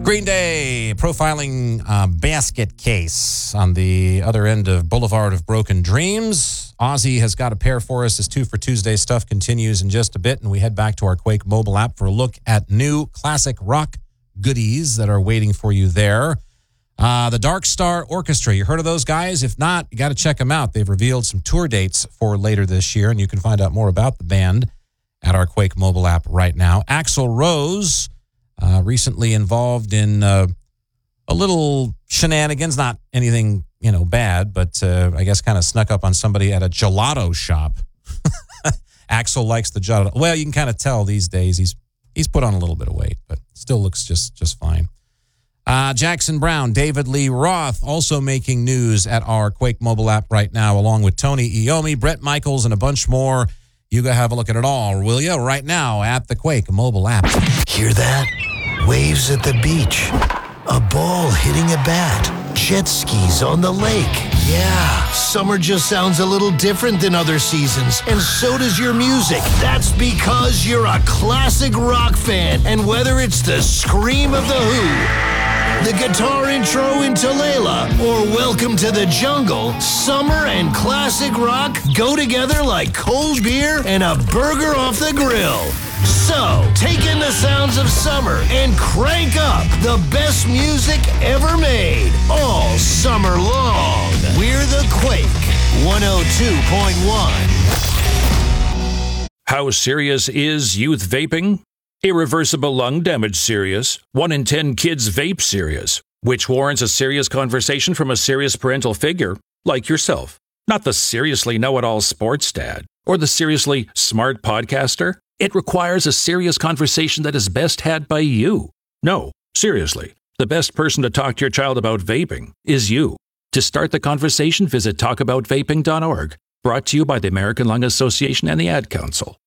Green Day profiling Basket Case on the other end of Boulevard of Broken Dreams. Ozzy has got a pair for us. This 2 for Tuesday stuff continues in just a bit, and we head back to our Quake mobile app for a look at new classic rock goodies that are waiting for you there. The Dark Star Orchestra. You heard of those guys? If not, you got to check them out. They've revealed some tour dates for later this year, and you can find out more about the band at our Quake mobile app right now. Axl Rose, recently involved in a little shenanigans, not anything, bad, but I guess kind of snuck up on somebody at a gelato shop. Axl likes the gelato. Well, you can kind of tell these days he's put on a little bit of weight, but still looks just fine. Jackson Browne, David Lee Roth also making news at our Quake mobile app right now, along with Tony Iommi, Bret Michaels, and a bunch more. You go have a look at it all, will you? Right now at the Quake mobile app. Hear that? Waves at the beach. A ball hitting a bat. Jet skis on the lake. Yeah, summer just sounds a little different than other seasons, and so does your music. That's because you're a classic rock fan, and whether it's the scream of the Who, the guitar intro into Layla, or Welcome to the Jungle, summer and classic rock go together like cold beer and a burger off the grill. So, take in the sounds of summer and crank up the best music ever made all summer long. We're the Quake 102.1. How serious is youth vaping? Irreversible lung damage serious. 1 in 10 kids vape serious, which warrants a serious conversation from a serious parental figure like yourself. Not the seriously know-it-all sports dad or the seriously smart podcaster. It requires a serious conversation that is best had by you. No, seriously, the best person to talk to your child about vaping is you. To start the conversation, visit talkaboutvaping.org. Brought to you by the American Lung Association and the Ad Council.